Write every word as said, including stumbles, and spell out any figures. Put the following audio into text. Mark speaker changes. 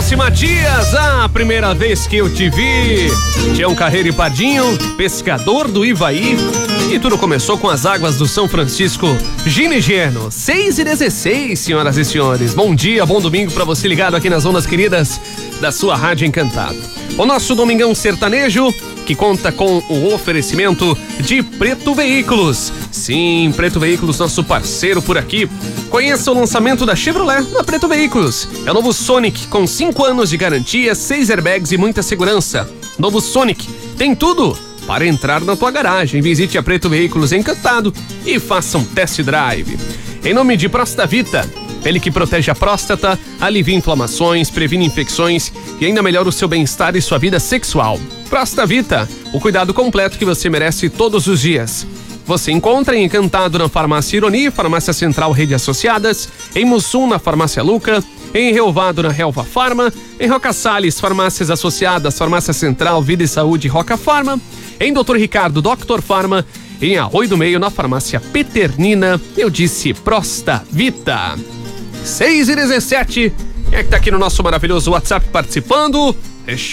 Speaker 1: Joyce Matias, a primeira vez que eu te vi. Tião Carreiro e Padinho, pescador do Ivaí. E tudo começou com as águas do São Francisco Ginigiano. seis e dezesseis, senhoras e senhores. Bom dia, bom domingo pra você ligado aqui nas ondas queridas da sua Rádio Encantado. O nosso Domingão Sertanejo, que conta com o oferecimento de Preto Veículos. Sim, Preto Veículos, nosso parceiro por aqui. Conheça o lançamento da Chevrolet na Preto Veículos. É o novo Sonic, com cinco anos de garantia, seis airbags e muita segurança. Novo Sonic, tem tudo para entrar na tua garagem. Visite a Preto Veículos Encantado e faça um test drive. Em nome de Prostavita, ele que protege a próstata, alivia inflamações, previne infecções e ainda melhora o seu bem-estar e sua vida sexual. Prostavita, o cuidado completo que você merece todos os dias. Você encontra em Encantado na Farmácia Ironi, Farmácia Central Rede Associadas, em Mussum na Farmácia Luca, em Relvado na Helva Farma, em Roca Salles, Farmácias Associadas, Farmácia Central Vida e Saúde Roca Farma, em doutor Ricardo Doctor Farma, em Arroio do Meio na Farmácia Peternina. Eu disse Prostavita. seis e dezessete, quem é que tá aqui no nosso maravilhoso WhatsApp participando?